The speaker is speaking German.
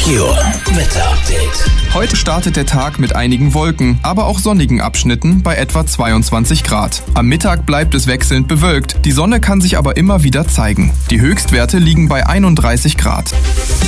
Merkur Wetterupdate. Heute startet der Tag mit einigen Wolken, aber auch sonnigen Abschnitten bei etwa 22 Grad. Am Mittag bleibt es wechselnd bewölkt, die Sonne kann sich aber immer wieder zeigen. Die Höchstwerte liegen bei 31 Grad.